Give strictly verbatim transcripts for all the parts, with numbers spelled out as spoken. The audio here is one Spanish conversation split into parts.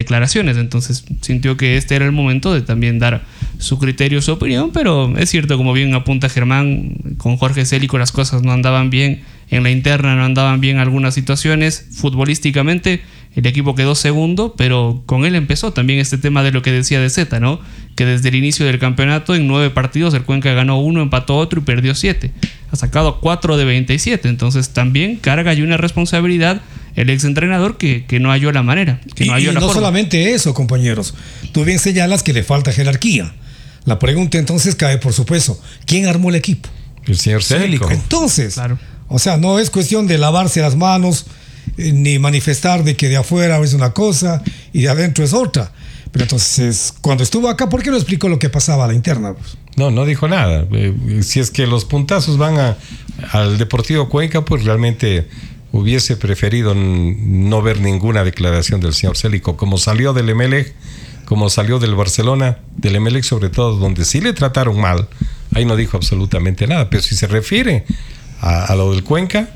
declaraciones. Entonces sintió que este era el momento de también dar su criterio, su opinión. Pero es cierto, como bien apunta Germán, con Jorge Célico las cosas no andaban bien. En la interna no andaban bien algunas situaciones. Futbolísticamente el equipo quedó segundo, pero con él empezó también este tema de lo que decía de Zeta, ¿no? Que desde el inicio del campeonato en nueve partidos el Cuenca ganó uno, empató otro y perdió siete. Ha sacado cuatro de veintisiete. Entonces también carga y una responsabilidad el exentrenador que, que no halló la manera, que y, no halló y la no forma. Solamente eso, compañeros. Tú bien señalas que le falta jerarquía. La pregunta entonces cae por supuesto: ¿quién armó el equipo? El señor Célico. Entonces, claro. O sea, no es cuestión de lavarse las manos eh, ni manifestar de que de afuera es una cosa y de adentro es otra. Pero entonces, cuando estuvo acá, ¿por qué no explicó lo que pasaba a la interna? Pues? No, no dijo nada. Eh, si es que los puntazos van a, al Deportivo Cuenca, pues realmente hubiese preferido no ver ninguna declaración del señor Célico. Como salió del Emelec, como salió del Barcelona, del Emelec sobre todo, donde sí le trataron mal, ahí no dijo absolutamente nada. Pero si se refiere a, a lo del Cuenca,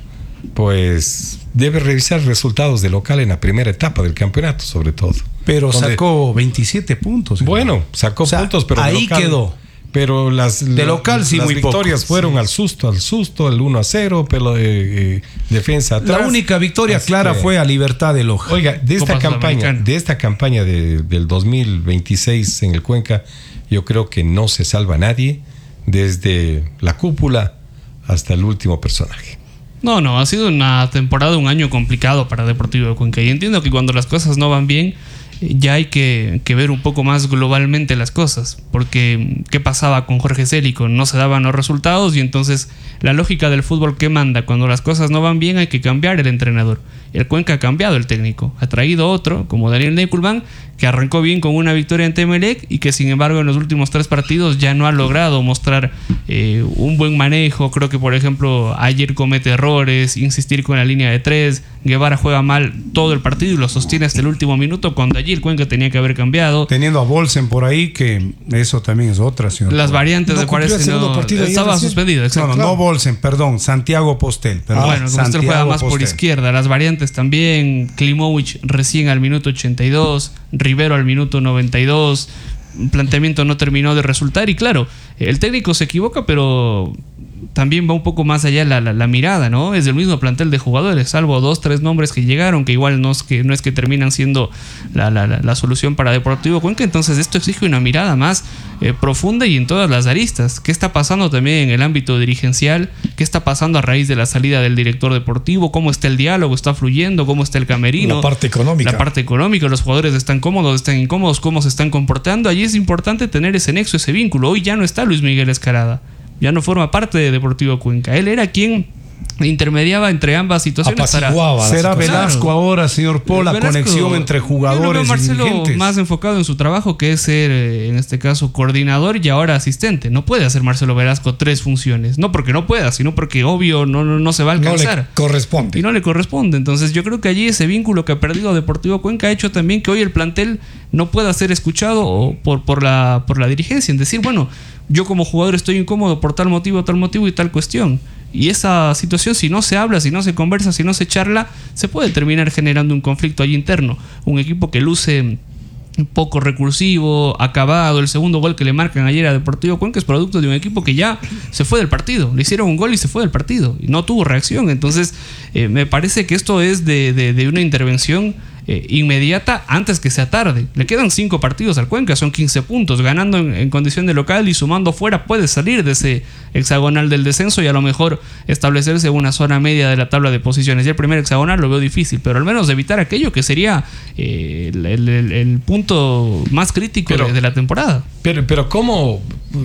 pues debe revisar resultados de local en la primera etapa del campeonato, sobre todo. Pero donde, sacó veintisiete puntos. Bueno, sacó o sea, puntos, pero ahí local, quedó. Pero las, de local sí, las muy victorias poco. fueron sí. al susto, al susto, el uno a cero, pero eh, eh, defensa atrás. La única victoria Así clara que, fue a Libertad de Loja. Oiga, de esta Copa campaña, de esta campaña de, del dos mil veintiséis en el Cuenca, yo creo que no se salva nadie, desde la cúpula hasta el último personaje. No, no, ha sido una temporada, un año complicado para Deportivo de Cuenca. Y entiendo que cuando las cosas no van bien, ya hay que, que ver un poco más globalmente las cosas. Porque, ¿qué pasaba con Jorge Célico? No se daban los resultados y entonces la lógica del fútbol que manda, cuando las cosas no van bien hay que cambiar el entrenador. El Cuenca ha cambiado el técnico, ha traído otro, como Daniel Neckelman, que arrancó bien con una victoria ante Emelec y que sin embargo en los últimos tres partidos ya no ha logrado mostrar eh, un buen manejo. Creo que por ejemplo ayer comete errores, insistir con la línea de tres, Guevara juega mal todo el partido y lo sostiene hasta el último minuto, cuando allí el Cuenca tenía que haber cambiado. Teniendo a Bolsen por ahí, que eso también es otra, señor. Las variantes no me parece no estaba suspendido. No, no, no Bolsen, perdón, Santiago Postel. Perdón, ah, bueno, como usted juega más Postel. Por izquierda, las variantes también, Klimovic recién al minuto ochenta y dos, Rivero al minuto noventa y dos, un planteamiento no terminó de resultar y claro, el técnico se equivoca, pero también va un poco más allá la, la, la mirada, ¿no? Es del mismo plantel de jugadores, salvo dos, tres nombres que llegaron, que igual no es que, no es que terminan siendo la, la, la, la solución para Deportivo Cuenca. Entonces esto exige una mirada más eh, profunda y en todas las aristas. ¿Qué está pasando también en el ámbito dirigencial? ¿Qué está pasando a raíz de la salida del director deportivo? ¿Cómo está el diálogo? ¿Está fluyendo? ¿Cómo está el camerino? La parte económica. La parte económica, los jugadores están cómodos, están incómodos, ¿cómo se están comportando? Allí es importante tener ese nexo, ese vínculo. Hoy ya no está Luis Miguel Escalada, ya no forma parte de Deportivo Cuenca. Él era quien intermediaba entre ambas situaciones. Para... Será Velasco claro. ahora, señor Paul, la Velasco, conexión entre jugadores yo Marcelo y dirigentes. Más enfocado en su trabajo, que es ser, en este caso, coordinador y ahora asistente. No puede hacer Marcelo Velasco tres funciones. No porque no pueda, sino porque obvio no, no, no se va a alcanzar. No le corresponde. Y no le corresponde. Entonces yo creo que allí ese vínculo que ha perdido Deportivo Cuenca ha hecho también que hoy el plantel no pueda ser escuchado por, por, la, por la dirigencia. En decir, bueno, yo como jugador estoy incómodo por tal motivo, tal motivo y tal cuestión. Y esa situación, si no se habla, si no se conversa, si no se charla, se puede terminar generando un conflicto allí interno. Un equipo que luce un poco recursivo, acabado. El segundo gol que le marcan ayer a Deportivo Cuenca es producto de un equipo que ya se fue del partido. Le hicieron un gol y se fue del partido. Y no tuvo reacción. Entonces, eh, me parece que esto es de, de, de una intervención Eh, inmediata antes que sea tarde. Le quedan cinco partidos al Cuenca, son quince puntos. Ganando en, en condición de local y sumando fuera puede salir de ese hexagonal del descenso y a lo mejor establecerse una zona media de la tabla de posiciones. Y el primer hexagonal lo veo difícil, pero al menos evitar aquello que sería eh, el, el, el punto más crítico pero, de, de la temporada. Pero, pero ¿cómo,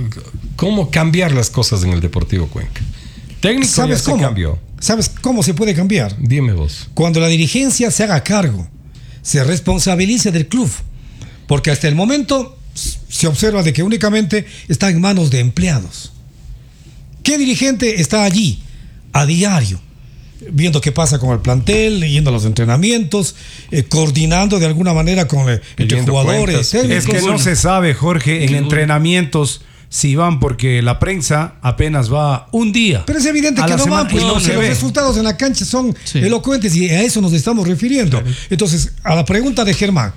¿cómo cambiar las cosas en el Deportivo Cuenca? Técnico ¿Sabes ya cómo? se cambió. ¿Sabes cómo se puede cambiar? Dime vos. Cuando la dirigencia se haga cargo, se responsabilice del club, porque hasta el momento se observa de que únicamente está en manos de empleados. ¿Qué dirigente está allí a diario viendo qué pasa con el plantel, yendo a los entrenamientos, eh, coordinando de alguna manera con eh, entre jugadores? Es que no se sabe, Jorge, en entrenamientos si van, porque la prensa apenas va un día. Pero es evidente que no van, pues no, no, los ve. Resultados en la cancha son sí. elocuentes y a eso nos estamos refiriendo. Claro. Entonces, a la pregunta de Germán,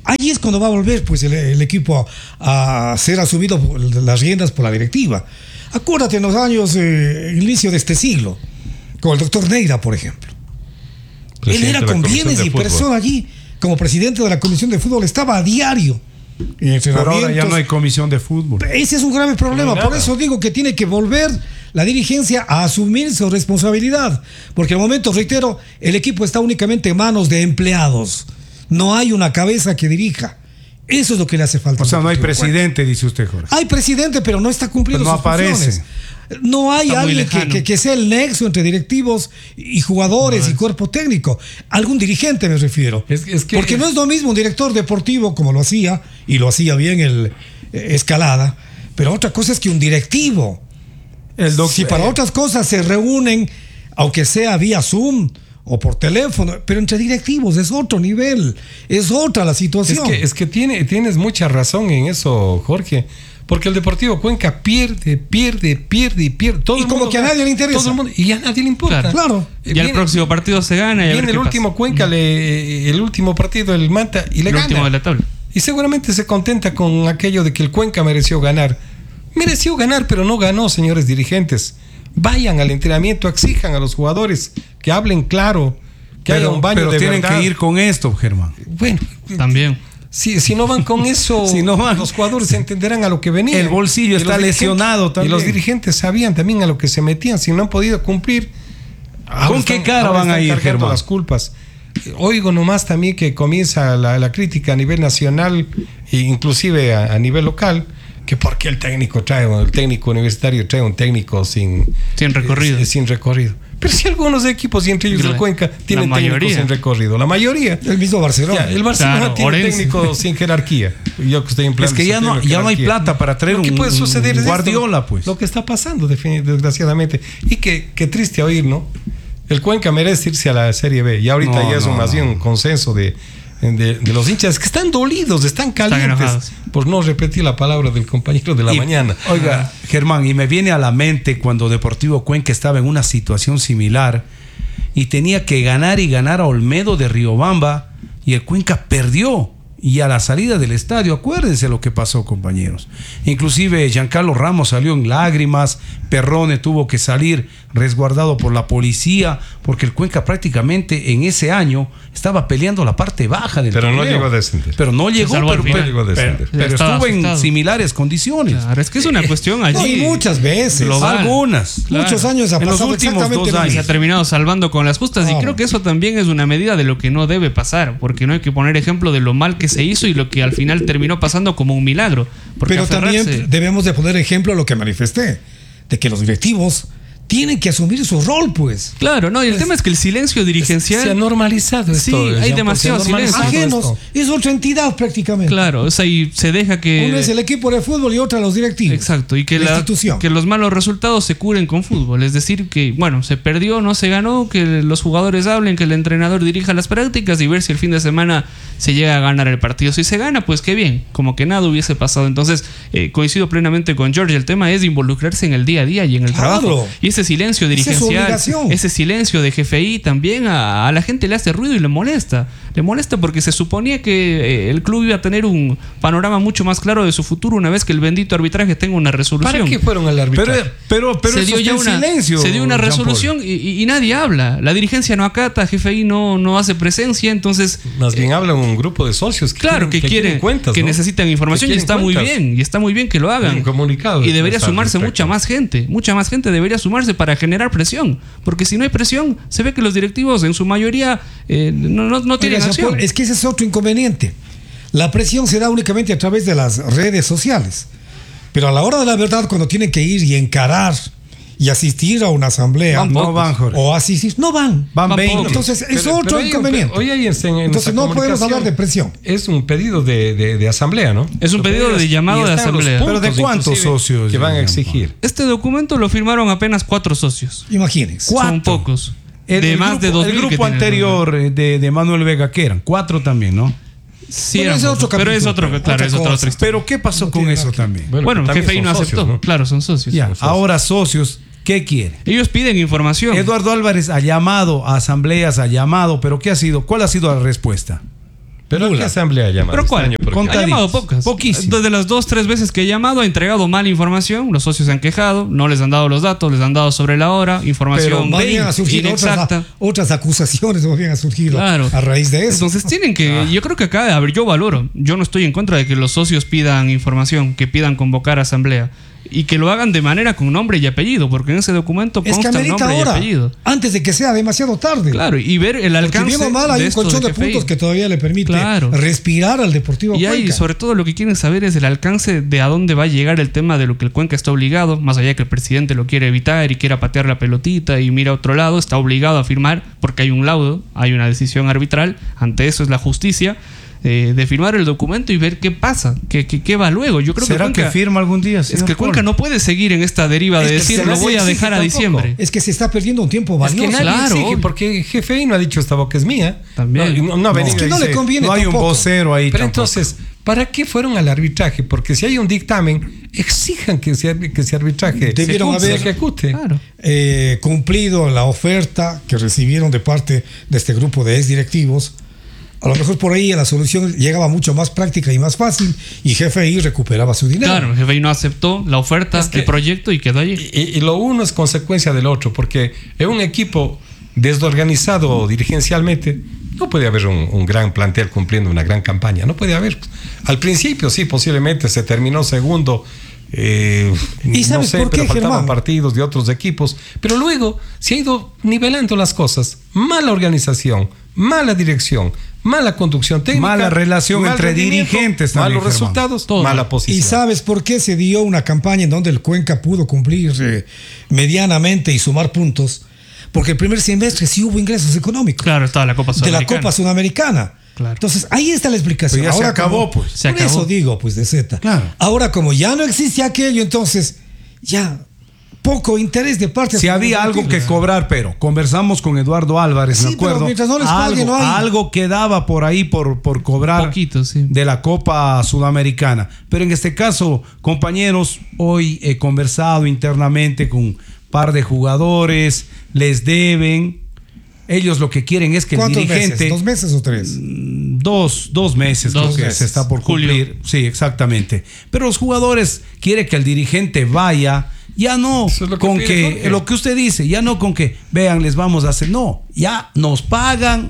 Ahí es cuando va a volver pues el, el equipo a, a ser asumido por las riendas por la directiva. Acuérdate en los años, eh, inicio de este siglo, con el doctor Neira, por ejemplo. Presidente Él era con bienes y persona allí, como presidente de la Comisión de Fútbol, estaba a diario. Pero ahora ya no hay comisión de fútbol. Ese es un grave problema, no por eso digo que tiene que volver la dirigencia a asumir su responsabilidad, porque al momento, reitero, el equipo está únicamente en manos de empleados, no hay una cabeza que dirija. Eso es lo que le hace falta. O sea, no hay presidente, dice usted, Jorge. Hay presidente, pero no está cumpliendo pero no sus aparece. funciones. No hay Está alguien que, que, que sea el nexo entre directivos y jugadores no y cuerpo técnico. Algún dirigente me refiero. Es, es que Porque no es lo mismo un director deportivo como lo hacía, y lo hacía bien el eh, Escalada, pero otra cosa es que un directivo. El doc, si para eh, otras cosas se reúnen, aunque sea vía Zoom o por teléfono, pero entre directivos es otro nivel, es otra la situación. Es que, es que tiene, tienes mucha razón en eso, Jorge. Porque el Deportivo Cuenca pierde, pierde, pierde y pierde. Todo y el como mundo que a nadie le interesa. Todo el mundo, y a nadie le importa. Claro. claro. Y viene, el próximo partido se gana. Y viene el último pasa. Cuenca, le, el último partido, el Manta, y le el gana. último de la tabla. Y seguramente se contenta con aquello de que el Cuenca mereció ganar. Mereció ganar, pero no ganó, señores dirigentes. Vayan al entrenamiento, exijan a los jugadores que hablen claro, que pero, haya un baño pero de tienen verdad. que ir con esto, Germán. Bueno, también. Si, si no van con eso, si no van, los jugadores entenderán a lo que venían. El bolsillo está lesionado también. Y los dirigentes sabían también a lo que se metían. Si no han podido cumplir, ¿con qué cara van a ir, Germán? Las culpas. Oigo nomás también que comienza la, la crítica a nivel nacional e inclusive a, a nivel local, que por qué el técnico trae, el técnico universitario trae un técnico sin, sin recorrido. Eh, sin recorrido. Pero si algunos equipos, y entre ellos la, el Cuenca, tienen técnicos sin recorrido. La mayoría. El mismo Barcelona. Ya, el Barcelona claro, tiene Orense. técnico sin jerarquía. Yo que estoy en plan es que ya no, ya no hay plata para traer un, puede suceder un es Guardiola, esto, pues. Lo que está pasando, desgraciadamente. Y que, que triste oír, ¿no? El Cuenca merece irse a la Serie B. Y ahorita no, ya es no, un, más bien no. un consenso de, de, de los hinchas que están dolidos, están calientes. Están por no repetir la palabra del compañero de la y, mañana. Oiga, Germán, y me viene a la mente cuando Deportivo Cuenca estaba en una situación similar y tenía que ganar y ganar a Olmedo de Riobamba y el Cuenca perdió. Y a la salida del estadio, acuérdense lo que pasó, compañeros. Inclusive Giancarlo Ramos salió en lágrimas, Perrone tuvo que salir resguardado por la policía, porque el Cuenca prácticamente en ese año estaba peleando la parte baja del Pero torneo. no llegó a descender. Pero no llegó, pero, no pero, llegó a descender. pero, pero estuvo asustado. En similares condiciones. Claro, es que es una cuestión allí. No, y muchas veces. Global. Algunas. Claro. Muchos años ha en pasado los últimos exactamente dos años. Se ha terminado salvando con las justas. Oh. Y creo que eso también es una medida de lo que no debe pasar. Porque no hay que poner ejemplo de lo mal que se hizo y lo que al final terminó pasando como un milagro. Pero aferrarse... también debemos de poner ejemplo a lo que manifesté, de que los directivos tienen que asumir su rol, pues. Claro, no, y el pues, tema es que el silencio dirigencial... Se ha normalizado esto. Sí, hay demasiado silencio. Ajenos, esto. Es otra entidad prácticamente. Claro, o sea, y se deja que... Uno es el equipo de fútbol y otra los directivos. Exacto, y que, la la, institución. que los malos resultados se curen con fútbol. Es decir, que, bueno, se perdió, no se ganó, que los jugadores hablen, que el entrenador dirija las prácticas y ver si el fin de semana se llega a ganar el partido. Si se gana, pues qué bien, como que nada hubiese pasado. Entonces, eh, coincido plenamente con George, el tema es involucrarse en el día a día y en el claro. trabajo. Y ese silencio dirigencial, ese silencio de G F I también a, a la gente le hace ruido y le molesta. Le molesta porque se suponía que eh, el club iba a tener un panorama mucho más claro de su futuro una vez que el bendito arbitraje tenga una resolución. ¿Para qué fueron al arbitraje? Pero, pero, pero se dio ya una, silencio, se dio una resolución y, y, y nadie habla. La dirigencia no acata, G F I no, no hace presencia, entonces... Más bien eh, habla un grupo de socios que claro, quieren, que, que, quieren, quieren cuentas, que ¿no? necesitan información que y está cuentas. muy bien, y está muy bien que lo hagan. Un comunicado y debería sumarse mucha más gente, mucha más gente debería sumarse para generar presión, porque si no hay presión, se ve que los directivos en su mayoría eh, no, no, no tienen Oiga, acción. Es que ese es otro inconveniente. La presión se da únicamente a través de las redes sociales. Pero a la hora de la verdad, cuando tienen que ir y encarar y asistir a una asamblea, van no van, Jorge. o asistir, no van. Van veinte. Entonces es pero, otro pero inconveniente. Hoy hay en, en Entonces no podemos hablar de presión. Es un pedido de, de, de asamblea, ¿no? Es un pedido de llamado de asamblea. Pero ¿de cuántos socios que van a exigir? Este documento lo firmaron apenas cuatro socios. Imagínense. Son pocos. El, de el más grupo, de dos el mil grupo anterior de, de Manuel Vega, ¿qué eran? Cuatro también, ¿no? Sí, pero, eran, es otro pero es otro, capítulo, claro, otra es otra, cosa. otra historia. Pero ¿qué pasó No con eso también? Bueno, bueno G F I no aceptó. Socios, ¿no? Claro, son socios. Ya, son socios. ahora socios, ¿qué quieren? Ellos piden información. Eduardo Álvarez ha llamado a asambleas, ha llamado, pero ¿qué ha sido? ¿Cuál ha sido la respuesta? Pero Nula. ¿qué asamblea llama? ¿Pero cuál? Extraño, porque- Con- Ha llamado pocas. Poquísimo. Desde las dos, tres veces que he llamado, ha entregado mala información. Los socios se han quejado, no les han dado los datos, les han dado sobre la hora, Pero información más bien ha surgido inexacta. otras, otras acusaciones, más bien ha surgido Claro. a raíz de eso. Entonces tienen que, Ah. yo creo que acá, a ver, yo valoro, yo no estoy en contra de que los socios pidan información, que pidan convocar asamblea y que lo hagan de manera con nombre y apellido, porque en ese documento es que consta el amerita nombre y ahora, apellido. antes de que sea demasiado tarde. Claro, y ver el Porque alcance bien o mal hay de un esto colchón de G F I. puntos que todavía le permite Claro. respirar al Deportivo Y ahí, Cuenca. sobre todo, lo que quieren saber es el alcance de a dónde va a llegar el tema de lo que el Cuenca está obligado, más allá de que el presidente lo quiere evitar y quiera patear la pelotita y mira a otro lado, está obligado a firmar porque hay un laudo, hay una decisión arbitral, ante eso es la justicia, eh, de firmar el documento y ver qué pasa, qué, qué, qué va luego. Yo creo ¿Será que, que, Cuenca, firma algún día? es que el Cuenca no puede seguir en esta deriva Es de que decir se lo no voy a exige dejar a tampoco. diciembre. Es que se está perdiendo un tiempo Es valioso. que nadie Claro, exige, obvio. porque el G F I no ha dicho esta boca es mía. También. No, no ha venido Es que y no le dice, conviene No hay un tampoco. vocero ahí. Pero tampoco. entonces, ¿para qué fueron al arbitraje? Porque si hay un dictamen, exijan que ese, que ese arbitraje Debieron se, haber- se ejecute. Claro. eh, cumplido la oferta que recibieron de parte de este grupo de exdirectivos. A lo mejor por ahí la solución llegaba mucho más práctica y más fácil y G F I recuperaba su dinero. Claro, el G F I no aceptó la oferta, Es que- el proyecto y quedó allí. Y, y lo uno es consecuencia del otro, porque en un equipo desorganizado dirigencialmente no puede haber un, un gran plantel cumpliendo una gran campaña, no puede haber. Al principio sí, posiblemente se terminó segundo, eh, ¿Y no sabes sé, por qué, pero faltaban Germán? partidos de otros equipos, pero luego se ha ido nivelando las cosas, mala organización, mala dirección, mala conducción técnica, Mala relación mal entre rendimiento, dirigentes también, malos Germán. resultados, Todo. mala posición. ¿Y sabes por qué se dio una campaña en donde el Cuenca pudo cumplir eh, medianamente y sumar puntos? Porque el primer semestre sí hubo ingresos económicos Claro, estaba la Copa de la Sudamericana. Copa Sudamericana. Claro. Entonces, ahí está la explicación. Pero ya se Ahora, acabó, como- pues. Se por acabó. eso digo, pues, de Z. Claro. Ahora, como ya no existe aquello, entonces, ya poco interés de parte Si de los había algo que directivos. cobrar, pero conversamos con Eduardo Álvarez, Sí, me pero acuerdo. mientras no les paguen, algo, no hay. algo quedaba por ahí por, por cobrar Poquito, sí. de la Copa Sudamericana. Pero en este caso, compañeros, hoy he conversado internamente con un par de jugadores, les deben. Ellos lo que quieren es que el ¿Cuántos dirigente. meses? ¿Dos meses o tres? Dos, dos meses Dos creo que meses. se está por Julio. cumplir. Sí, exactamente. Pero los jugadores quieren que el dirigente vaya, ya no Eso es lo que con pide que, Jorge. lo que usted dice, ya no con que, vean, les vamos a hacer, no, ya nos pagan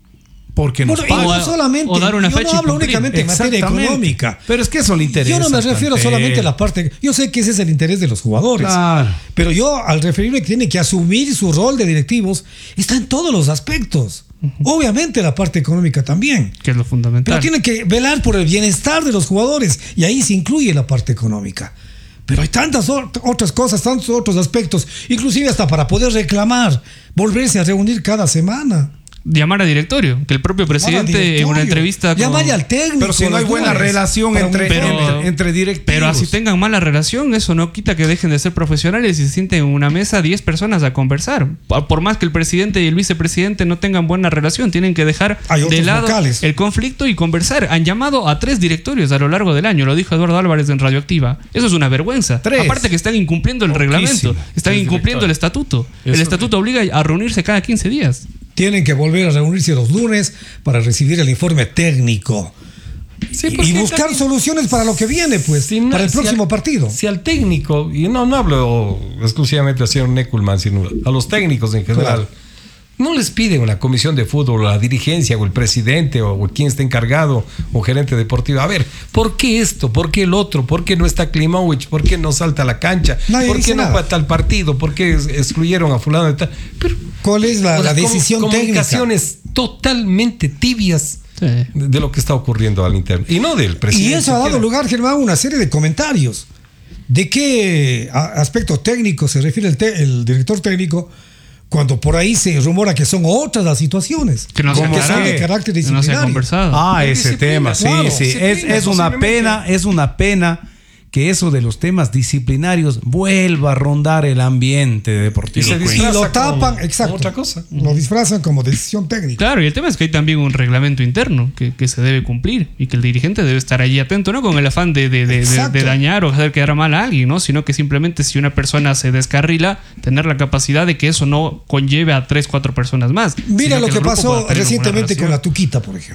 porque nos Bueno, y pagan. no solamente, o dar una yo fecha no y hablo cumplir. únicamente en materia Exactamente. económica. Pero es que eso le interesa. Yo no me al refiero plantel. solamente a la parte. Yo sé que ese es el interés de los jugadores. Claro. Pero yo, al referirme que tiene que asumir su rol de directivos, está en todos los aspectos. Obviamente la parte económica también. Que es lo fundamental. Pero tienen que velar por el bienestar de los jugadores. Y ahí se incluye la parte económica. Pero hay tantas ot- otras cosas, tantos otros aspectos. Inclusive hasta para poder reclamar, volverse a reunir cada semana. Llamar a directorio, que el propio presidente en directorio. una entrevista con- Llámale al técnico. Pero si no hay los buena jugadores, relación para un entre, Pero- informe. entre, entre directivos. Pero así tengan mala relación, eso no quita que dejen de ser profesionales y se sienten en una mesa diez personas a conversar. Por por más que el presidente y el vicepresidente no tengan buena relación, tienen que dejar Hay de otros lado vocales. el conflicto y conversar. Han llamado a tres directorios a lo largo del año, lo dijo Eduardo Álvarez en Radioactiva. Eso es una vergüenza. Tres. Aparte que están incumpliendo el Poquísimo. reglamento, están Tres incumpliendo el directores. estatuto. El Eso- estatuto obliga a reunirse cada quince días. Tienen que volver a reunirse los lunes para recibir el informe técnico. Sí, Y- porque y buscar también- soluciones para lo que viene, pues, Si no- para el si próximo al- partido. Si al técnico, y no, no hablo exclusivamente al señor Neckelman, sino a los técnicos en general, Claro. no les piden una comisión de fútbol, la dirigencia o el presidente o, o quien esté encargado o gerente deportivo. A ver, ¿por qué esto? ¿Por qué el otro? ¿Por qué no está Klimowicz? ¿Por qué no salta a la cancha? Nadie ¿Por dice qué no nada. fue a tal partido? ¿Por qué es- excluyeron a fulano de tal? Pero ¿Cuál es la, o sea, la com- decisión técnica? comunicaciones totalmente tibias Sí. de, de lo que está ocurriendo al interno. Y no del presidente. Y eso ha dado siquiera. lugar, Germán, a una serie de comentarios. ¿De qué a- aspecto técnico se refiere el, te- el director técnico cuando por ahí se rumora que son otras las situaciones? Que no se Como ha que son de aclarado, carácter que no se ha disciplinario. conversado. Ah, La ese disciplina, tema, sí, claro, sí. Es, disciplina, es una posiblemente. pena, es una pena que eso de los temas disciplinarios vuelva a rondar el ambiente deportivo. Y se Cuenca. Y lo disfraza tapan, como- exacto. como otra cosa. Lo disfrazan como decisión técnica. Claro, y el tema es que hay también un reglamento interno que, que se debe cumplir y que el dirigente debe estar allí atento, no con el afán de, de- de- de- Exacto. de dañar o hacer quedar mal a alguien, ¿no? Sino que simplemente si una persona se descarrila, tener la capacidad de que eso no conlleve a tres, cuatro personas más. Mira sino lo el que grupo pasó pueda tener una buena recientemente con relación. la Tuquita, por ejemplo.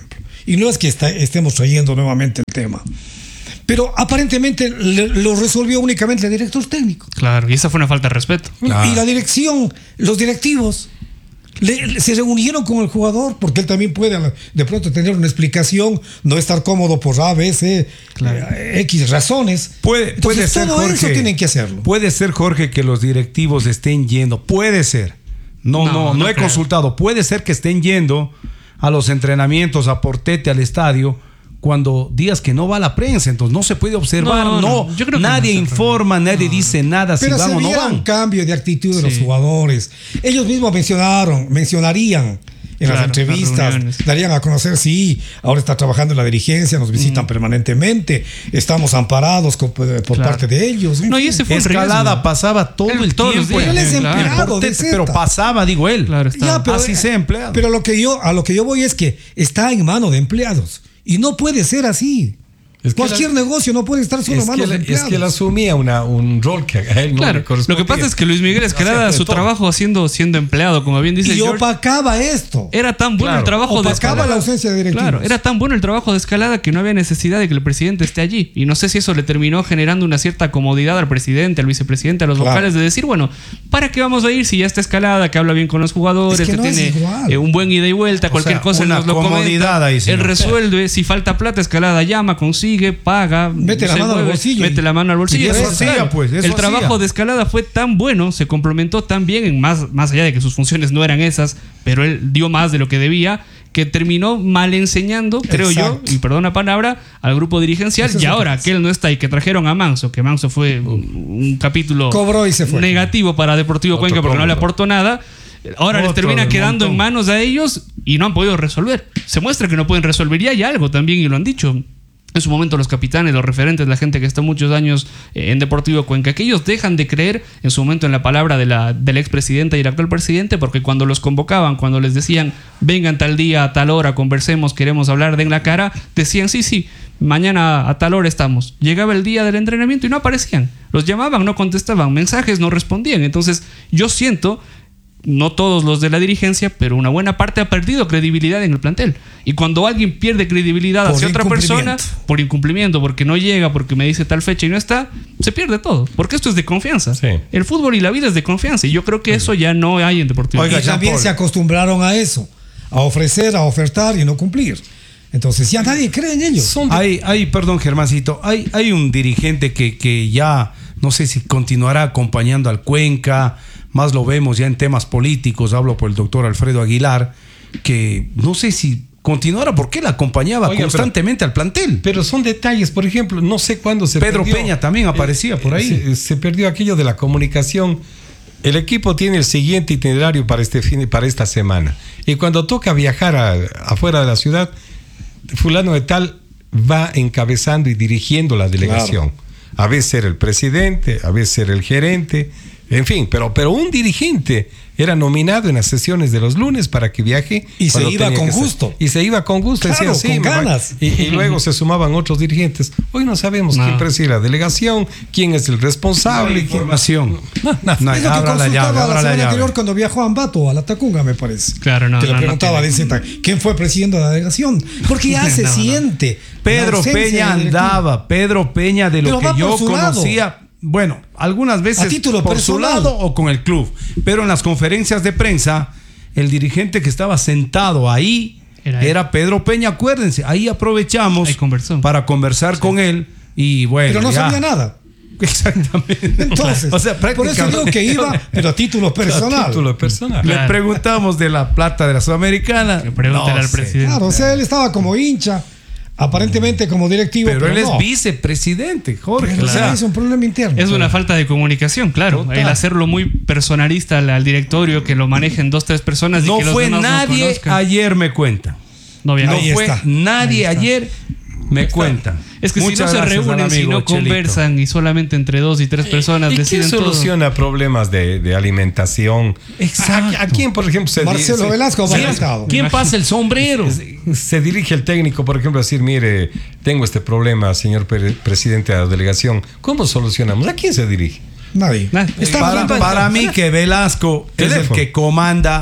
Y no es que está, estemos trayendo nuevamente el tema. Pero aparentemente le, lo resolvió únicamente el director técnico. Claro, y esa fue una falta de respeto. Claro. Y la dirección, los directivos, le, le- se reunieron con el jugador, porque él también puede de pronto tener una explicación, no estar cómodo por A, B, C, Claro. eh, X razones. Puede, Entonces, puede ser, todo Jorge, eso tienen que hacerlo. Puede ser, Jorge, que los directivos estén yendo. Puede ser. No, No, no, no, no he creo. consultado. Puede ser que estén yendo a los entrenamientos, a Portete, al estadio, cuando días que no va la prensa. Entonces no se puede observar. No, No, no, yo creo que nadie no se informa, nadie dice nada Pero si van se o no viera un van. cambio de actitud de los Sí. jugadores. Ellos mismos mencionaron, mencionarían en Claro, las entrevistas, las reuniones. darían a conocer, sí, ahora está trabajando en la dirigencia, nos visitan permanentemente, estamos amparados co- por Claro. parte de ellos. en No, y fin. ese fue el Escalada riesgo. pasaba todo Él el todos los tiempo. días, en- Él es en empleado de Portete, Zeta. pero pasaba, digo él. Claro, está. Ya, pero, Así sea empleado. Pero lo que yo, a lo que yo voy es que está en manos de empleados. Y no puede ser así. Es que Cualquier la- negocio no puede estar solo Es en que, manos de él, es empleados. que él asumía una, un rol que a él no Claro, le correspondía. lo que pasa es que Luis Miguel Escalada, Hacía de su todo. trabajo haciendo, siendo empleado, como bien dice y George, opacaba esto. era tan bueno Claro, el trabajo de opacaba Escalada. la ausencia de directivos. Claro, era tan bueno el trabajo de Escalada que no había necesidad de que el presidente esté allí. Y no sé si eso le terminó generando una cierta comodidad al presidente, al vicepresidente, a los Claro. vocales, de decir, bueno, ¿para qué vamos a ir si ya está Escalada, que habla bien con los jugadores, Es que que, no es tiene igual. eh, un buen ida y vuelta, O cualquier sea, cosa él una nos lo comodidad comenta, ahí, señor. él resuelve, si falta plata, Escalada llama, consigue, paga, Mete la se mano al mueve, bolsillo mete y- la mano al bolsillo. y eso Entonces, hacía, pues, eso el trabajo hacía. de Escalada fue tan bueno, se complementó tan bien, en más, más allá de que sus funciones no eran esas, pero él dio más de lo que debía, que terminó mal enseñando, creo Exacto. yo, y perdón la palabra, al grupo dirigencial. Eso es Y lo que ahora pasa. que él no está y que trajeron a Manso, que Manso fue un, un capítulo Cobró y se fue. negativo para Deportivo Otro Cuenca porque no le cómodo. aportó nada. Ahora les Otro termina del quedando en montón. manos a ellos y no han podido resolver. Se muestra que no pueden resolver. Y hay algo también, y lo han dicho en su momento los capitanes, los referentes, la gente que está muchos años eh, en Deportivo Cuenca, que ellos dejan de creer en su momento en la palabra de la, del expresidente y el actual presidente, porque cuando los convocaban, cuando les decían, vengan tal día, a tal hora, conversemos, queremos hablar, den la cara, decían, sí, sí, mañana a tal hora estamos. Llegaba el día del entrenamiento y no aparecían. Los llamaban, no contestaban, mensajes no respondían. Entonces yo siento, no todos los de la dirigencia, pero una buena parte ha perdido credibilidad en el plantel. Y cuando alguien pierde credibilidad Por hacia otra persona, incumplimiento. por incumplimiento, porque no llega, porque me dice tal fecha y no está, se pierde todo. Porque esto es de confianza. Sí. El fútbol y la vida es de confianza. Y yo creo que eso ya no hay en Deportivo. Oiga, y también Jean-Paul. se acostumbraron a eso, a ofrecer, a ofertar y no cumplir. Entonces ya nadie cree en ellos. Son de- Hay, hay, perdón, Germancito, hay, hay un dirigente que, que ya no sé si continuará acompañando al Cuenca, más lo vemos ya en temas políticos, hablo por el doctor Alfredo Aguilar, que no sé si continuará porque él acompañaba Oiga, constantemente al plantel. Pero son detalles, por ejemplo, no sé cuándo se Pedro perdió. Peña también aparecía por ahí. Se, se perdió aquello de la comunicación. El equipo tiene el siguiente itinerario para este fin, para esta semana. Y cuando toca viajar a- afuera de la ciudad, fulano de tal va encabezando y dirigiendo la delegación. A veces era el presidente, a veces era el gerente, en fin, pero, pero un dirigente era nominado en las sesiones de los lunes para que viaje. Y se cuando iba tenía con que ser. gusto. Y se iba con gusto. Claro, decía, sí, con me voy. ganas. Y, y luego se sumaban otros dirigentes. Hoy no sabemos No. quién preside la delegación, quién es el responsable. quién- Información. No, no. No, Es lo que abra la llave, consultaba abra la la semana llave. anterior cuando viajó a Ambato, a la Tacunga, me parece. Claro, no, Que le no, no preguntaba tiene- de Zeta, quién fue presidente de la delegación. Porque ya se No, no. siente. la Pedro ausencia Peña del directivo. andaba, Pedro Peña de lo Pero que va yo por su lado. conocía, bueno, algunas veces A título por su personal. lado o con el club, pero en las conferencias de prensa, el dirigente que estaba sentado ahí Era era, él. Pedro Peña, acuérdense, ahí aprovechamos Ahí conversó. para conversar con él y bueno, Pero no ya. sabía nada. Exactamente. Entonces, o sea, por eso prácticamente digo que iba, pero a título personal. A título personal. le Claro. preguntamos de la plata de la Sudamericana. Que pregúntele al sé. presidente. Claro, o sea, él estaba como hincha, aparentemente como directivo. Pero, él no. es vicepresidente, Jorge. Pero o sea, es un problema interno. Es una falta de comunicación, claro. Total. El hacerlo muy personalista al, al directorio, que lo manejen dos, tres personas y no que los fue demás no nadie conozcan. ayer, me cuenta. No, había No nadie. Ahí fue está. nadie Ahí está. ayer, me cuenta. Es que Muchas si no se gracias al reúnen, si amigo no Chelito. conversan y solamente entre dos y tres personas ¿Y quién deciden todo. soluciona problemas de, de alimentación? Exacto. ¿A, a quién, por ejemplo, se Marcelo se- Velasco se- habrá estado. ¿Quién pasa el sombrero? se- se dirige el técnico, por ejemplo, a decir, mire, tengo este problema, señor pre- presidente de la delegación. ¿Cómo solucionamos? ¿A quién se dirige? Nadie. Nadie. Está Para, viendo- para mí que Velasco es el Teléfono. que comanda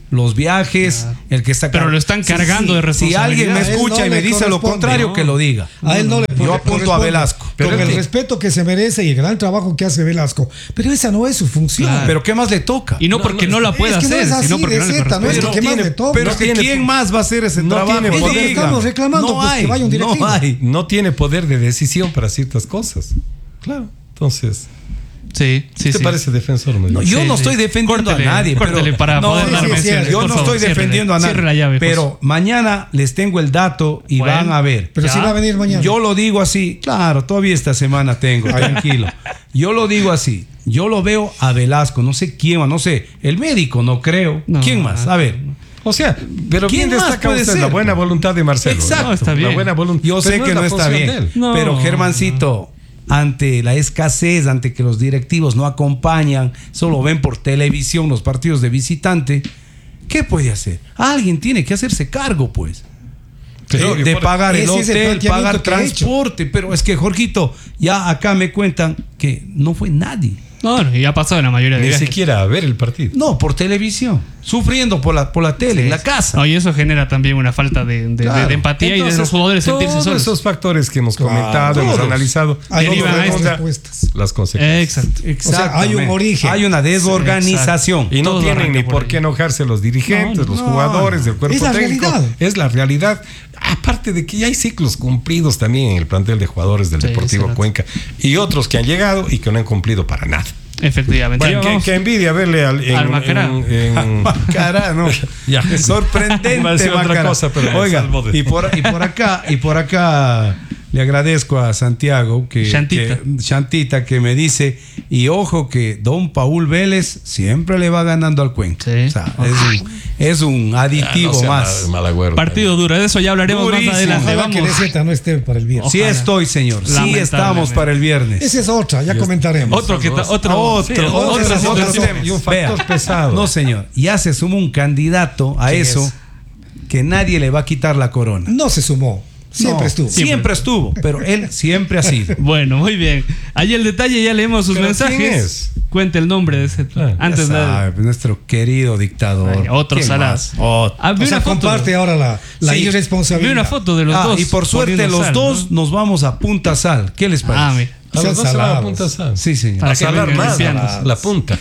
los viajes, Claro. el que está Pero lo están cargando de Si alguien me responsabilidad. escucha A él y no me le dice lo corresponde, contrario, ¿no? que lo diga. A él no le Yo apunto a corresponde. Velasco. Con Pero el él- respeto que se merece y el gran trabajo que hace Velasco. Pero esa no es su función. Claro. Pero ¿qué más le toca? Y no porque no, la es pueda que no hacer, es así sino porque de no le zeta, no es corresponde. que más tiene- le toca. Pero no es que tiene- ¿quién más va a hacer ese no trabajo? tiene Es lo que poder. estamos reclamando, no pues, hay, que vaya un directivo. no hay. No tiene poder de decisión para ciertas cosas. Claro. Entonces, Sí, sí, ¿qué te sí. parece defensor? No, yo Sí, no sí. estoy defendiendo Córtele, a nadie. córtele pero, para no, poder dar sí, sí, menciones, yo por no favor, estoy ciérrele, defendiendo a nadie. cierre la llave, pero José. mañana les tengo el dato y Bueno. van a ver. Pero Ya. sí va a venir mañana. Yo lo digo así, claro, todavía esta semana tengo, tranquilo. Yo lo digo así, yo lo veo a Velasco, no sé quién más, no sé, el médico no creo. No, ¿Quién más? A ver. O sea, pero ¿Quién bien más destaca puede usted ser? la buena voluntad de Marcelo. Exacto. No, está bien. La buena voluntad. Yo sé Pero que es no la está función bien, de él. No. pero Germancito, ante la escasez, ante que los directivos no acompañan, solo ven por televisión los partidos de visitante, ¿qué puede hacer? Alguien tiene que hacerse cargo, pues. Pero, de, de por- pagar el ese es el hotel, planteamiento pagar que ha hecho. transporte, pero es que, Jorgito, ya acá me cuentan que no fue nadie. No, no, y ha pasado en la mayoría de Ni viajes. siquiera a ver el partido. No, por televisión, sufriendo por la, por la tele, en la casa. No, y eso genera también una falta de, de- Claro. de- de empatía y de Entonces, los jugadores sentirse todos solos. esos factores que hemos Claro, comentado, hemos todos. analizado, Hay todos derivan a redonda estas respuestas. las consecuencias. Exacto. O sea, hay un origen. Hay una desorganización. Y no Todo tienen arranca ni por por ahí. qué enojarse los dirigentes, No, los no, jugadores del cuerpo Es la técnico. realidad. Es la realidad. Aparte de que ya hay ciclos cumplidos también en el plantel de jugadores del Sí, Deportivo exacto. Cuenca y otros que han llegado y que no han cumplido para nada. Efectivamente. Bueno, Ya que, vamos. que envidia verle al, en, Al Macará. en- en- Macará, no. Ya. Sorprendente, Iba a decir otra Macará. cosa, pero me Oiga, salvo de- y por, y por acá, y por acá le agradezco a Santiago que, Chantita. que- Chantita que me dice, y ojo que don Paul Vélez siempre le va ganando al Cuenca. Sí. O sea, es un, es un aditivo Ah, no sea más. mal- malagüero. Partido duro, de eso ya hablaremos Durísimo. más adelante. Ojalá que Vamos. D Z no esté para el viernes. Sí Ojalá. estoy, señor. Sí Lamentablemente. estamos para el viernes. Esa es otra, ya comentaremos. Otro que ta- otro, Otro, sí, otro, otra otro, situación. otro. Y un factor Vea. pesado. No, señor. Ya se suma un candidato a ¿Quién eso es? que nadie le va a quitar la corona. No se sumó. Siempre No, estuvo. Siempre estuvo, pero él siempre ha sido. Bueno, muy bien. Ahí el detalle, ya leemos sus ¿Pero mensajes. quién es? Cuente el nombre de ese. Ah, Antes Ya de. sabe, nuestro querido dictador. Ay, otro ¿Quién salado. más? Otro. Ah, vi O sea, una foto. comparte ahora la, la Sí. Vi irresponsabilidad. una foto de los Ah, dos. y por suerte poniendo los sal, dos ¿no? nos vamos a Punta Sal. ¿Qué les parece? Ah, mira. A los dos se van a salados. Punta Sal. Sí, señor. Para A que salar vengan más. limpiándose. La punta.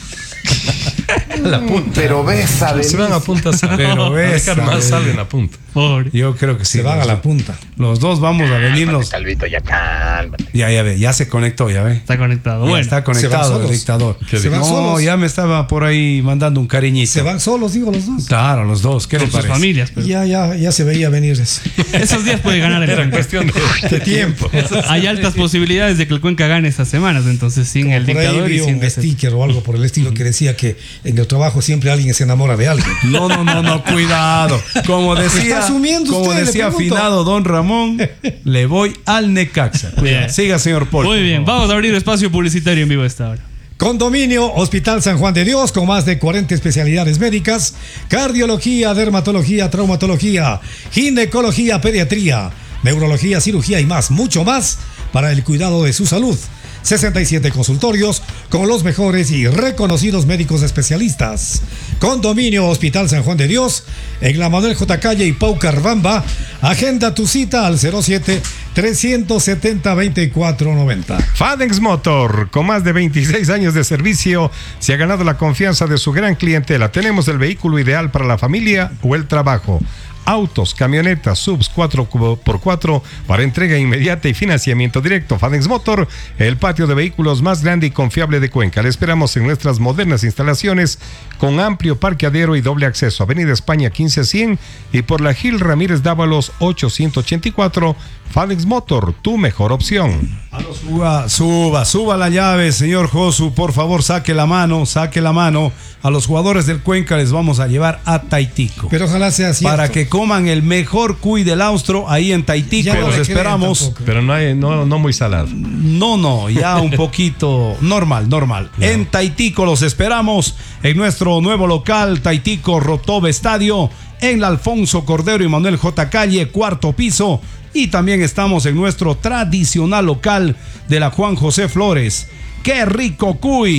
La punta. Pero besa de Se van a Punta Sal. Pero A besa, dejar más besa. sal en la punta. Pobre. Yo creo que sí. Se van a los, la punta. los dos vamos a venirnos. Calvito, ya cálmate. Ya, ya ve, ya se conectó, ya ve. Está conectado. Ya Bueno. está se van conectado el solos. dictador. ¿Qué Se van no, solos. ya me estaba por ahí mandando un cariñito. Se van solos, digo, los dos. Claro, los dos. ¿Qué Con les sus parece? familias. pues. Ya, ya, ya se veía venir eso. Esos días puede ganar el Era Cuenca. cuestión de, de tiempo. Hay altas posibilidades de que el Cuenca gane estas semanas, entonces sin el Por ahí dictador y vi sin un D Z. sticker o algo por el estilo que decía que en el trabajo siempre alguien se enamora de alguien. No, no, no, no, cuidado. Como decía, Está asumiendo como usted, le decía pregunto. afinado don Ramón, le voy al Necaxa. Bien. Siga, señor Paul. Muy bien, vamos a abrir espacio publicitario en vivo a esta hora. Condominio Hospital San Juan de Dios con más de cuarenta especialidades médicas, cardiología, dermatología, traumatología, ginecología, pediatría, neurología, cirugía y más, mucho más para el cuidado de su salud. sesenta y siete consultorios con los mejores y reconocidos médicos especialistas. Condominio Hospital San Juan de Dios en la Manuel J. Calle y Pau Carvamba. Agenda tu cita al cero siete, trescientos setenta, veinticuatro noventa. Fadex Motor, con más de veintiséis años de servicio, se ha ganado la confianza de su gran clientela. Tenemos el vehículo ideal para la familia o el trabajo. Autos, camionetas, subs cuatro por cuatro para entrega inmediata y financiamiento directo. Fadex Motor, el patio de vehículos más grande y confiable de Cuenca. Le esperamos en nuestras modernas instalaciones con amplio parqueadero y doble acceso. Avenida España quince cien y por la Gil Ramírez Dávalos ochocientos ochenta y cuatro. Fadex Motor, tu mejor opción. Suba, suba, suba la llave, señor Josu. Por favor, saque la mano, saque la mano. A los jugadores del Cuenca les vamos a llevar a Taitico. Pero ojalá sea cierto. Para que coman el mejor cuy del austro ahí en Taitico. Ya no Los le creen esperamos. tampoco. Pero no, hay, no, no muy salado. No, no, ya un poquito normal, normal. En Taitico los esperamos en nuestro nuevo local, Taitico Rotobe Estadio, en la Alfonso Cordero y Manuel J. Calle, cuarto piso. Y también estamos en nuestro tradicional local de la Juan José Flores. ¡Qué rico cuy!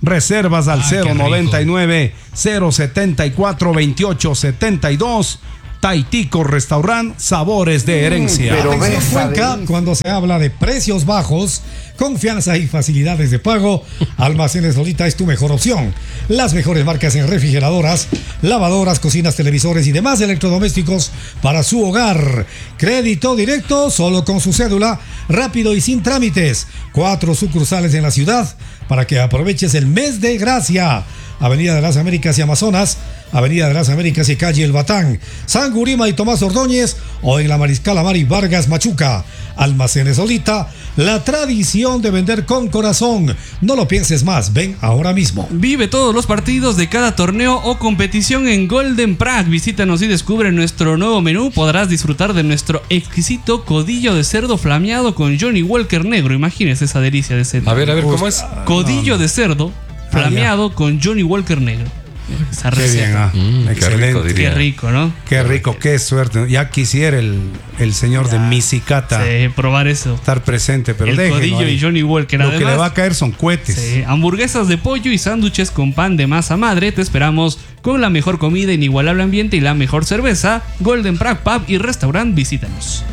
Reservas al Ah, cero qué rico. noventa y nueve, cero setenta y cuatro, veintiocho setenta y dos. Taitico Restaurant, sabores de herencia. pero Atención, ves, Cuenca, Adelis. cuando se habla de precios bajos, confianza y facilidades de pago, Almacenes Lolita es tu mejor opción. Las mejores marcas en refrigeradoras, lavadoras, cocinas, televisores y demás electrodomésticos para su hogar. Crédito directo solo con su cédula, rápido y sin trámites. Cuatro sucursales en la ciudad para que aproveches el mes de gracia. Avenida de las Américas y Amazonas, Avenida de las Américas y Calle El Batán, San Gurima y Tomás Ordóñez, o en la Mariscal Amari Vargas Machuca. Almacenes Solita, la tradición de vender con corazón. No lo pienses más, ven ahora mismo. Vive todos los partidos de cada torneo o competición en Golden Prague. Visítanos y descubre nuestro nuevo menú. Podrás disfrutar de nuestro exquisito codillo de cerdo flameado con Johnny Walker negro. Imagínese esa delicia de cerdo. A ver, a ver, ¿cómo es? Codillo de cerdo flameado con Johnny Walker negro. Esa Qué receta. bien, ah. Mm, qué excelente. rico, Qué diría. rico, ¿no? Qué rico, qué suerte. Ya quisiera el, el señor de Misicata Sí, probar eso. estar presente, pero El déjenlo codillo ahí. y Johnny Walker. Lo que Además, le va a caer son cohetes. sí, hamburguesas de pollo y sándwiches con pan de masa madre. Te esperamos con la mejor comida, inigualable ambiente y la mejor cerveza. Golden Prague Pub y Restaurant. Visítanos.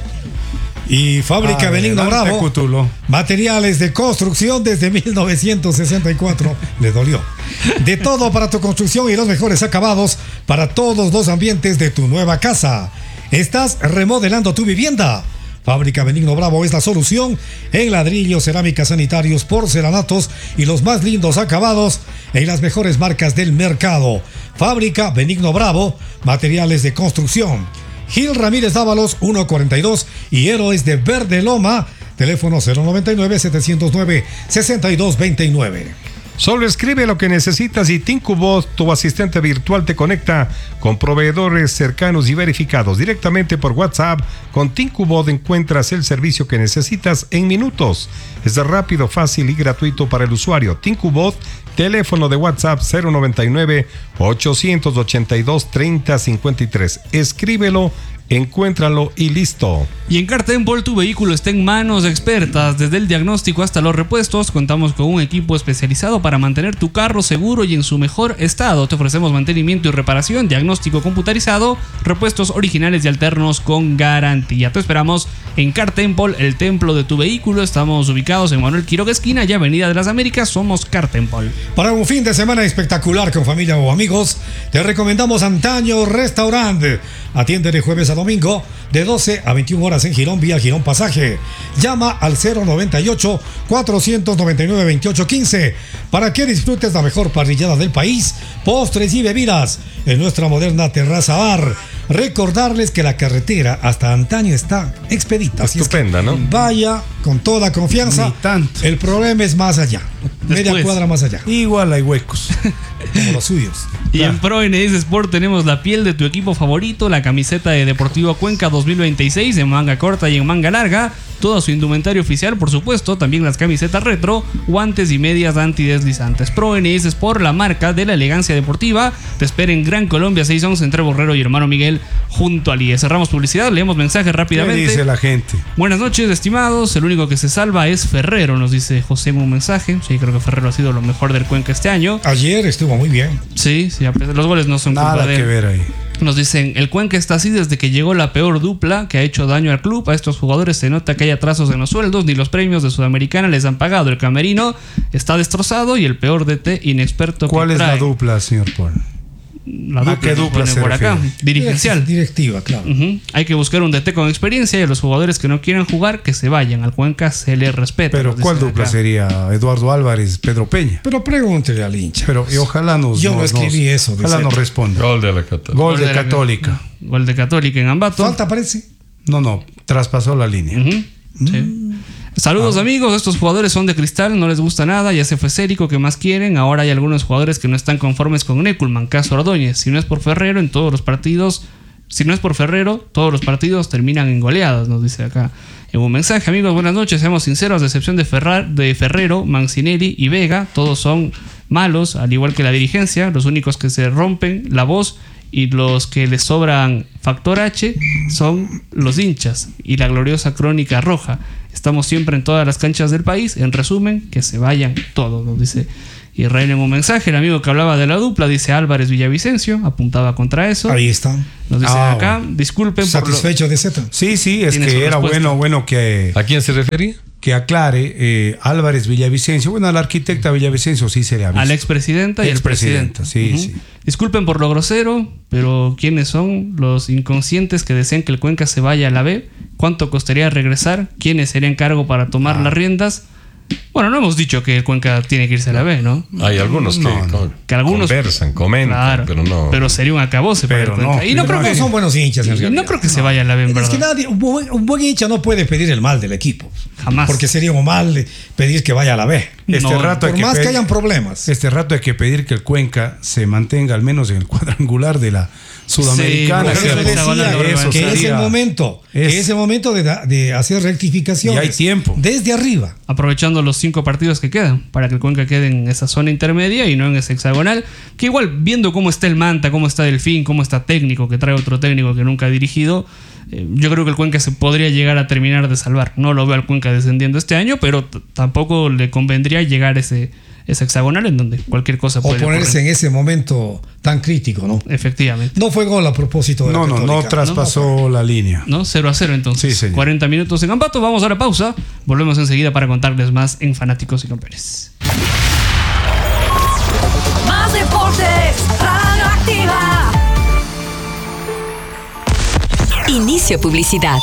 Y Fábrica Benigno Adelante, Bravo, Cutulo. materiales de construcción desde mil novecientos sesenta y cuatro. Le dolió. De todo para tu construcción y los mejores acabados para todos los ambientes de tu nueva casa. ¿Estás remodelando tu vivienda? Fábrica Benigno Bravo es la solución en ladrillos, cerámicas, sanitarios, porcelanatos y los más lindos acabados en las mejores marcas del mercado. Fábrica Benigno Bravo, materiales de construcción. Gil Ramírez Dávalos, ciento cuarenta y dos y Héroes de Verde Loma, teléfono cero noventa y nueve, setecientos nueve, sesenta y dos veintinueve. Solo escribe lo que necesitas y Tincubot, tu asistente virtual, te conecta con proveedores cercanos y verificados directamente por WhatsApp. Con Tincubot encuentras el servicio que necesitas en minutos. Es rápido, fácil y gratuito para el usuario. Tincubot, teléfono de WhatsApp cero noventa y nueve, ochocientos ochenta y dos, treinta cincuenta y tres. Escríbelo, encuéntralo y listo. Y en Car Temple tu vehículo está en manos expertas. Desde el diagnóstico hasta los repuestos, contamos con un equipo especializado para mantener tu carro seguro y en su mejor estado. Te ofrecemos mantenimiento y reparación, diagnóstico computarizado, repuestos originales y alternos con garantía. Te esperamos en Car Temple, el templo de tu vehículo. Estamos ubicados en Manuel Quiroga esquina y Avenida de las Américas. Somos Car Temple. Para un fin de semana espectacular con familia o amigos, te recomendamos Antaño Restaurant. Atiende de jueves a domingo de doce a veintiuna horas en Girón vía Girón Pasaje. Llama al cero noventa y ocho, cuatrocientos noventa y nueve, veintiocho quince para que disfrutes la mejor parrillada del país, postres y bebidas en nuestra moderna terraza bar. Recordarles que la carretera hasta Antaño está expedita. Así es que Estupenda, ¿no? vaya con toda confianza. Ni tanto. El problema es más allá. Media Después. cuadra más allá. Igual hay huecos. Como los suyos. Y en Pro N S Sport tenemos la piel de tu equipo favorito, la camiseta de Deportivo Cuenca dos mil veintiséis en manga corta y en manga larga, todo su indumentario oficial, por supuesto, también las camisetas retro, guantes y medias antideslizantes. Pro N S Sport, la marca de la elegancia deportiva, te espera en Gran Colombia seiscientos once entre Borrero y Hermano Miguel junto al I E. Cerramos publicidad, leemos mensajes ¿Qué rápidamente. dice la gente? Buenas noches, estimados. El único que se salva es Ferrero, nos dice José en un mensaje. Sí, creo que Ferrero ha sido lo mejor del Cuenca este año. Ayer estuvo muy bien. Sí, sí, a pesar- los goles no son culpa Nada de que él. ver ahí. Nos dicen, el Cuenca está así desde que llegó la peor dupla que ha hecho daño al club. A estos jugadores se nota que hay atrasos en los sueldos, ni los premios de Sudamericana les han pagado. El camerino está destrozado y el peor D T inexperto que ¿Cuál es la trae. dupla, señor Paul? La ¿A dupla, qué nos dupla pone se por acá. refiere? Dirigencial. Directiva, claro. Ujú. Hay que buscar un D T con experiencia y a los jugadores que no quieran jugar, que se vayan. Al Cuenca se les respeta. Pero nos ¿cuál dicen dupla acá. sería? Eduardo Álvarez, Pedro Peña. Pero pregúntele al hincha. Pero y ojalá nos. Yo no nos- escribí nos- eso, Ojalá dice. nos responda. Gol de la Católica. Gol de la- Católica. Gol de Católica en Ambato. Falta, parece. No, no, traspasó la línea. Ujú, sí. Saludos amigos, estos jugadores son de cristal, no les gusta nada, ya se fue Cérico, ¿qué más quieren? Ahora hay algunos jugadores que no están conformes con Neculman, caso Ordóñez. Si no es por Ferrero, en todos los partidos, si no es por Ferrero, todos los partidos terminan en goleadas, nos dice acá en un mensaje. Amigos, buenas noches, seamos sinceros, a excepción de, Ferrar, de Ferrero, Mancinelli y Vega, todos son malos, al igual que la dirigencia, los únicos que se rompen la voz y los que les sobran factor H son los hinchas y la gloriosa crónica roja. Estamos siempre en todas las canchas del país. En resumen, que se vayan todos, nos dice Israel en un mensaje. El amigo que hablaba de la dupla dice Álvarez Villavicencio, apuntaba contra eso. Ahí está. Nos dicen Ah, acá, bueno. disculpen por lo- Satisfecho de Z. Sí, sí, es Tiene que su era respuesta. bueno, bueno que, ¿A quién se refería? que aclare eh, Álvarez Villavicencio. Bueno, al arquitecta Villavicencio sí se le avisa. a la expresidenta y al presidente. Expresidenta, sí, Ujú. sí. Disculpen por lo grosero, pero ¿quiénes son los inconscientes que desean que el Cuenca se vaya a la B? ¿Cuánto costaría regresar? ¿Quiénes serían cargo para tomar Ah. las riendas? Bueno, no hemos dicho que el Cuenca tiene que irse a la B, ¿no? Hay algunos que, No, no. con- Que algunos conversan, comentan, Claro, pero no. pero sería un acabose para Pero el Cuenca. no, y no pero creo no que son buenos hinchas, en y no realidad. creo que se vaya a la B, en Es verdad. que nadie, un, buen, un buen hincha no puede pedir el mal del equipo. Jamás. Porque sería un mal de pedir que vaya a la B. Este No, rato hay Por que más que pedir- hayan problemas. Este rato hay que pedir que el Cuenca se mantenga al menos en el cuadrangular de la Sudamericana. Sí, Por eso que decía hexagonal, que sería- es el momento, que es- es el momento de, da- de hacer rectificaciones. Y hay tiempo. Desde arriba. Aprovechando los cinco partidos que quedan para que el Cuenca quede en esa zona intermedia y no en ese hexagonal, que igual viendo cómo está el Manta, cómo está Delfín, cómo está Técnico, que trae otro técnico que nunca ha dirigido, eh, yo creo que el Cuenca se podría llegar a terminar de salvar. No lo veo al Cuenca descendiendo este año, pero t- tampoco le convendría llegar a ese, ese hexagonal en donde cualquier cosa O puede ponerse ocurrir. en ese momento tan crítico, ¿no? Efectivamente. No fue gol a propósito de la No, no, no Católica. traspasó la línea. ¿No? cero a cero entonces. Sí, señor. cuarenta minutos en Ambato. Vamos a la pausa. Volvemos enseguida para contarles más en Fanáticos y Campeones. Más deportes, Radio Activa. Inicio publicidad.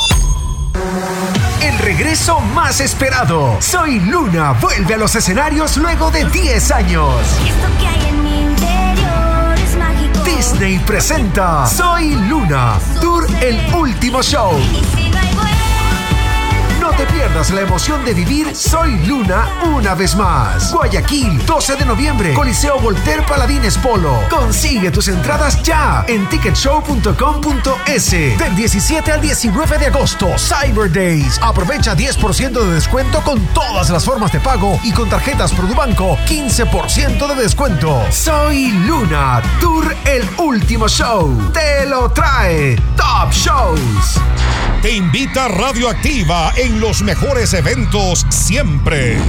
El regreso más esperado. Soy Luna vuelve a los escenarios luego de diez años. Esto que hay en mi interior es mágico. Disney presenta Soy Luna, Tour El Último Show. Y sigo y vuelvo. No te pierdas la emoción de vivir Soy Luna una vez más. Guayaquil, doce de noviembre, Coliseo Voltaire Paladines Polo. Consigue tus entradas ya en ticket show punto com punto es. Del diecisiete al diecinueve de agosto, Cyber Days. Aprovecha diez por ciento de descuento con todas las formas de pago y con tarjetas Produbanco quince por ciento de descuento. Soy Luna, Tour El Último Show. Te lo trae Top Shows. Te invita Radioactiva en los mejores eventos siempre.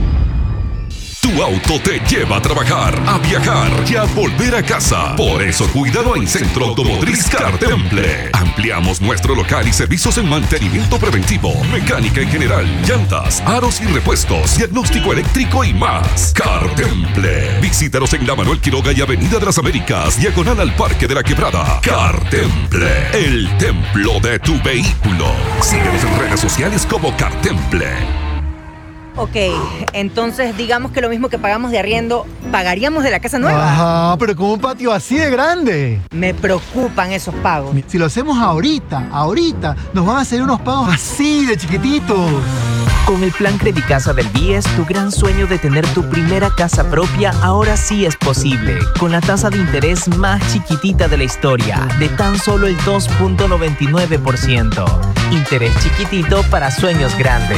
Tu auto te lleva a trabajar, a viajar y a volver a casa. Por eso, cuidado en Centro Automotriz Cartemple. Ampliamos nuestro local y servicios en mantenimiento preventivo, mecánica en general, llantas, aros y repuestos, diagnóstico eléctrico y más. Cartemple. Visítanos en la Manuel Quiroga y Avenida de las Américas, diagonal al Parque de la Quebrada. Cartemple, el templo de tu vehículo. Síguenos en redes sociales como Cartemple. Ok, entonces digamos que lo mismo que pagamos de arriendo, ¿pagaríamos de la casa nueva? Ajá, pero con un patio así de grande. Me preocupan esos pagos. Si lo hacemos ahorita, ahorita, nos van a hacer unos pagos así de chiquititos. Con el plan Credicasa del B I E S, tu gran sueño de tener tu primera casa propia ahora sí es posible. Con la tasa de interés más chiquitita de la historia, de tan solo el dos punto noventa y nueve por ciento. Interés chiquitito para sueños grandes.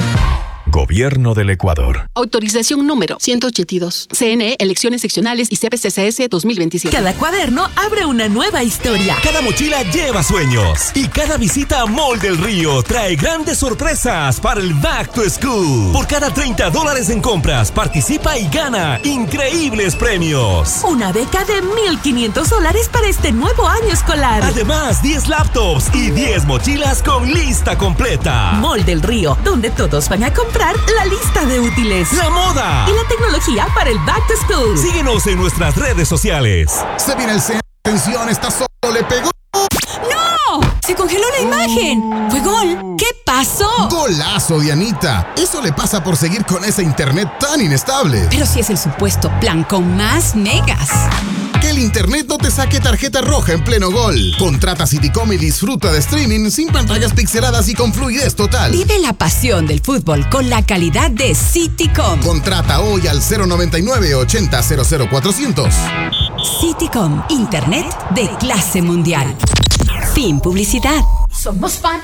Gobierno del Ecuador. Autorización número ciento ochenta y dos. C N E, Elecciones Seccionales y C P C C S dos mil veintisiete. Cada cuaderno abre una nueva historia. Cada mochila lleva sueños. Y cada visita a Mall del Río trae grandes sorpresas para el Back to School. Por cada treinta dólares en compras, participa y gana increíbles premios. Una beca de mil quinientos dólares para este nuevo año escolar. Además, diez laptops y diez mochilas con lista completa. Mall del Río, donde todos van a comprar la lista de útiles, la moda y la tecnología para el Back to School. Síguenos en nuestras redes sociales. Se viene el centro. Atención, está solo, le pegó. ¡No! ¡Se congeló la imagen! ¡Fue gol! ¿Qué pasó? Golazo, Dianita. Eso le pasa por seguir con ese internet tan inestable. Pero si es el supuesto plan con más megas. Que el internet no te saque tarjeta roja en pleno gol. Contrata Citycom y disfruta de streaming sin pantallas pixeladas y con fluidez total. Vive la pasión del fútbol con la calidad de Citycom. Contrata hoy al cero noventa y nueve ochenta cero cero cuatrocientos. Citycom, internet de clase mundial. Fin publicidad. Somos fanáticos.